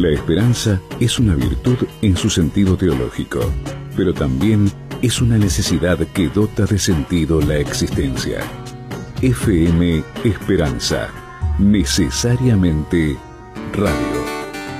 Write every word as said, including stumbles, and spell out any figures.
La esperanza es una virtud en su sentido teológico, pero también es una necesidad que dota de sentido la existencia. F M Esperanza, necesariamente radio.